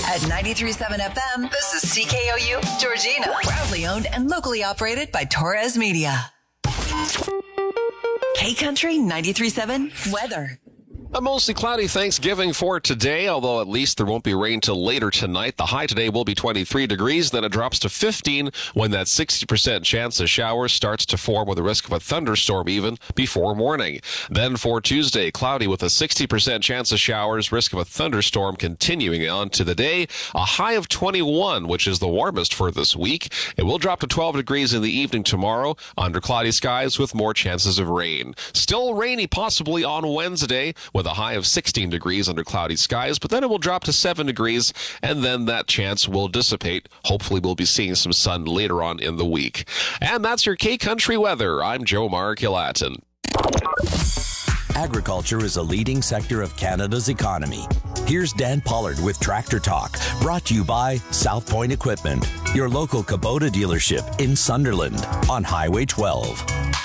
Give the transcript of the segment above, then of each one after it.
At 93.7 FM, this is CKOU Georgina. Proudly owned and locally operated by Torres Media. K-Country 93.7 weather. A mostly cloudy Thanksgiving for today, although at least there won't be rain till later tonight. The high today will be 23 degrees, then it drops to 15 when that 60% chance of showers starts to form with a risk of a thunderstorm even before morning. Then for Tuesday, cloudy with a 60% chance of showers, risk of a thunderstorm continuing on to the day. A high of 21, which is the warmest for this week. It will drop to 12 degrees in the evening tomorrow under cloudy skies with more chances of rain. Still rainy possibly on Wednesday, with a high of 16 degrees under cloudy skies, but then it will drop to 7 degrees, and then that chance will dissipate. Hopefully we'll be seeing some sun later on in the week. And that's your K-Country weather. I'm Joe Mark-Hilatin. Agriculture is a leading sector of Canada's economy. Here's Dan Pollard with Tractor Talk, brought to you by South Point Equipment, your local Kubota dealership in Sunderland on Highway 12.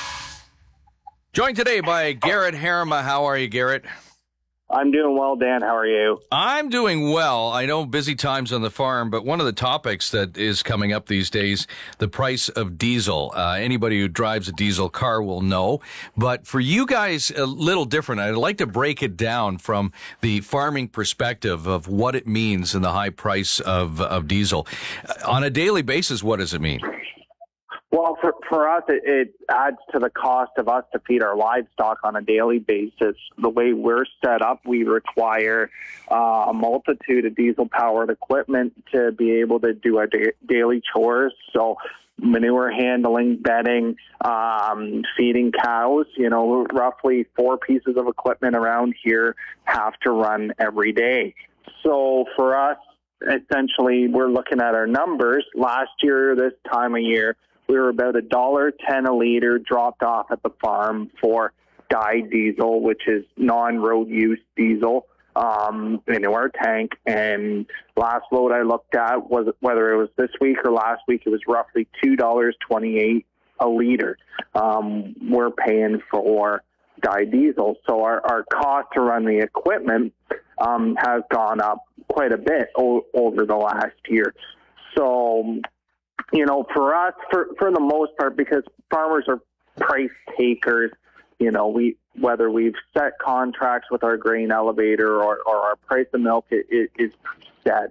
Joined today by Garrett Harima. How are you, Garrett? I'm doing well, Dan. How are you? I'm doing well. I know busy times on the farm, but one of the topics that is coming up these days, the price of diesel. Anybody who drives a diesel car will know. But for you guys, a little different. I'd like to break it down from the farming perspective of what it means in the high price of diesel. On a daily basis, what does it mean? Well, for us, it adds to the cost of us to feed our livestock on a daily basis. The way we're set up, we require a multitude of diesel-powered equipment to be able to do our daily chores. So manure handling, bedding, feeding cows, roughly 4 pieces of equipment around here have to run every day. So for us, essentially, we're looking at our numbers. Last year, this time of year, we were about $1.10 a liter dropped off at the farm for dyed diesel, which is non-road use diesel, into our tank. And last load I looked at was, whether it was this week or last week, it was roughly $2.28 a liter. We're paying for dyed diesel. So our cost to run the equipment has gone up quite a bit over the last year. So, for us, for the most part, because farmers are price takers, whether we've set contracts with our grain elevator or our price of milk is set,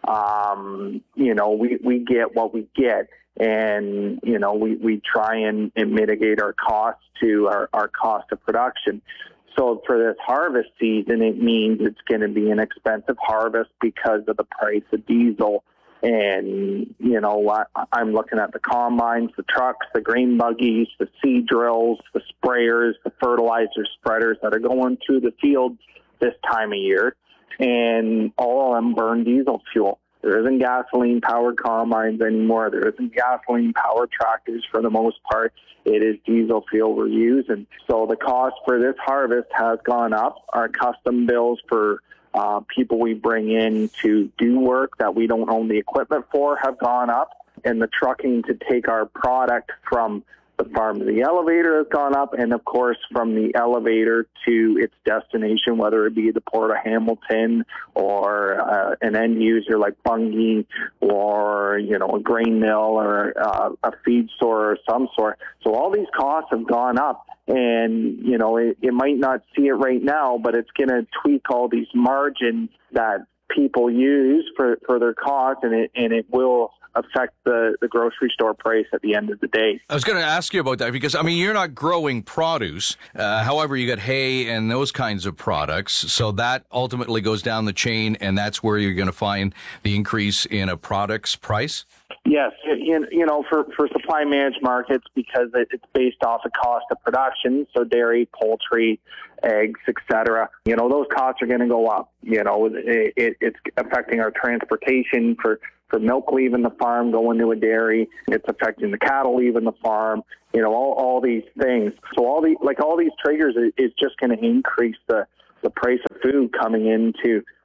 we get what we get. And, we try and mitigate our costs to our cost of production. So for this harvest season, it means it's going to be an expensive harvest because of the price of diesel. And, I'm looking at the combines, the trucks, the grain buggies, the seed drills, the sprayers, the fertilizer spreaders that are going through the fields this time of year. And all of them burn diesel fuel. There isn't gasoline-powered combines anymore. There isn't gasoline-powered tractors for the most part. It is diesel fuel we're using. So the cost for this harvest has gone up. Our custom bills for people we bring in to do work that we don't own the equipment for have gone up, and the trucking to take our product from the farm to the elevator has gone up, and of course from the elevator to its destination, whether it be the Port of Hamilton or an end user like Bunge or a grain mill or a feed store or some sort. So all these costs have gone up. And, it might not see it right now, but it's going to tweak all these margins that people use for their costs, and it will affect the grocery store price at the end of the day. I was going to ask you about that because, you're not growing produce. However, you got hay and those kinds of products. So that ultimately goes down the chain, and that's where you're going to find the increase in a product's price? Yes, for supply managed markets, because it's based off the cost of production, so dairy, poultry, eggs, etc. Those costs are going to go up. It's affecting our transportation for milk leaving the farm going to a dairy. It's affecting the cattle leaving the farm. All these things. So all these triggers is just going to increase the price of food coming into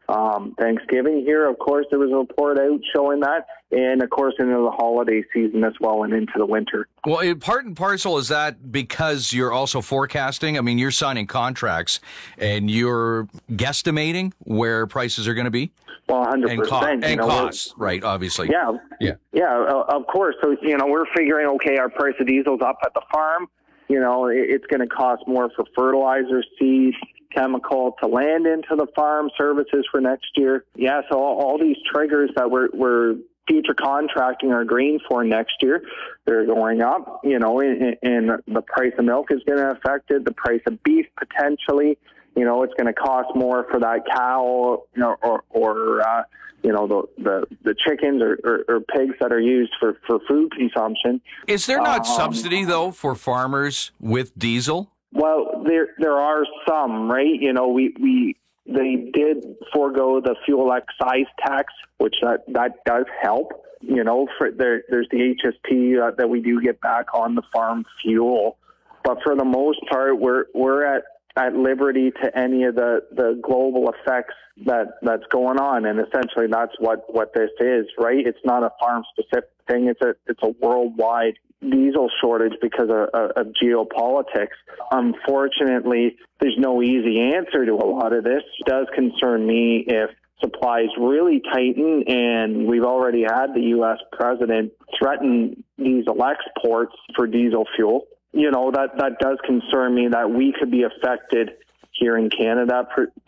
Thanksgiving here. Of course, there was a report out showing that, and of course into the holiday season as well and into the winter. Well, part and parcel, is that because you're also forecasting? I mean, you're signing contracts and you're guesstimating where prices are going to be? Well, 100%. And costs, right, obviously. Yeah, of course. So, we're figuring, okay, our price of diesel's up at the farm. It's going to cost more for fertilizer, seed, chemical to land into the farm, services for next year. Yeah, so all these triggers that we're future contracting our grain for next year, they're going up, and the price of milk is going to affect it, the price of beef potentially. It's going to cost more for that cow, or the chickens or pigs that are used for food consumption. Is there not subsidy, though, for farmers with diesel? Well, there are some, right? They did forego the fuel excise tax, which that does help. There's the HST that we do get back on the farm fuel, but for the most part, we're at liberty to any of the global effects that's going on, and essentially that's what this is, right? It's not a farm specific thing. It's a worldwide diesel shortage because of geopolitics. Unfortunately, there's no easy answer to a lot of this. It does concern me if supplies really tighten, and we've already had the U.S. president threaten diesel exports for diesel fuel. That does concern me that we could be affected here in Canada,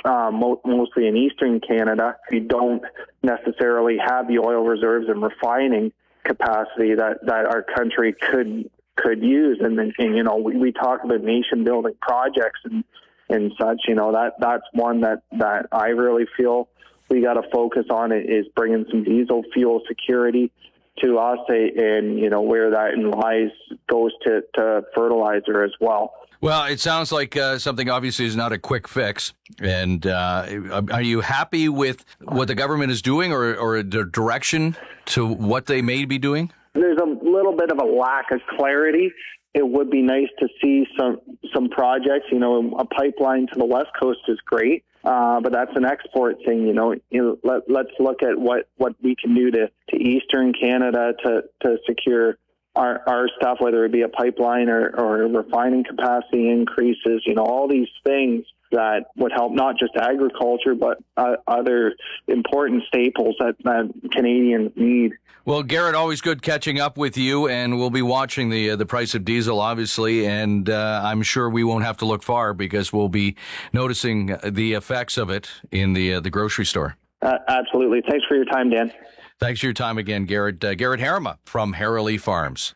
mostly in Eastern Canada. We don't necessarily have the oil reserves and refining capacity that our country could use. And we talk about nation building projects and such. That's one that I really feel we got to focus on, is bringing some diesel fuel security to us, and where that lies goes to fertilizer as well. Well, it sounds like something obviously is not a quick fix. And are you happy with what the government is doing, or the direction to what they may be doing? There's a little bit of a lack of clarity. It would be nice to see some projects. A pipeline to the West Coast is great, but that's an export thing. Let's look at what we can do to Eastern Canada to secure our stuff, whether it be a pipeline or refining capacity increases. All these things that would help not just agriculture, but other important staples that Canadians need. Well, Garrett, always good catching up with you, and we'll be watching the price of diesel, obviously, and I'm sure we won't have to look far because we'll be noticing the effects of it in the grocery store. Absolutely. Thanks for your time, Dan. Thanks for your time again, Garrett. Garrett Harima from Harreley Farms.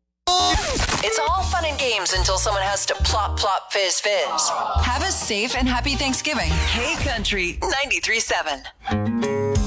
It's all fun and games until someone has to plop, plop, fizz, fizz. Have a safe and happy Thanksgiving. K Country 93.7.